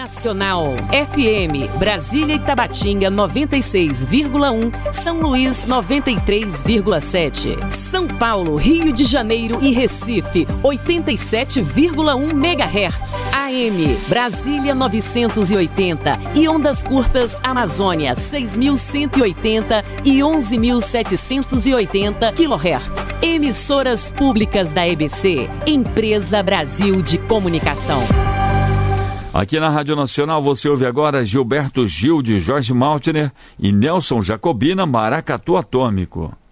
Nacional. FM, Brasília e Tabatinga 96,1, São Luís 93,7. São Paulo, Rio de Janeiro e Recife 87,1 MHz. AM, Brasília 980 e ondas curtas Amazônia 6.180 e 11.780 kHz. Emissoras públicas da EBC, Empresa Brasil de Comunicação. Aqui na Rádio Nacional você ouve agora Gilberto Gil de Jorge Maltner e Nelson Jacobina, Maracatu Atômico.